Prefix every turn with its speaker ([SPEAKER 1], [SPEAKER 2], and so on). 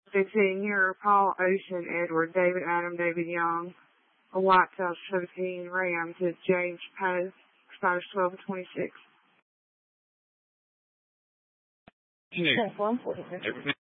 [SPEAKER 1] 15 here, Paul Ocean, Edward, David Adam, David Young, a White House 17, Rams is James Poe, expires 12/26.
[SPEAKER 2] Uniform 46.